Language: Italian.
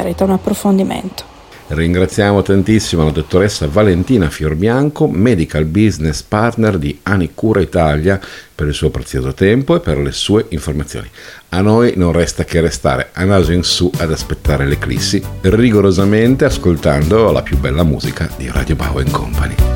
merita un approfondimento. Ringraziamo tantissimo la dottoressa Valentina Fiorbianco, Medical Business Partner di Anicura Italia, per il suo prezioso tempo e per le sue informazioni. A noi non resta che restare a naso in su ad aspettare l'eclissi, rigorosamente ascoltando la più bella musica di Radio Bau & Company.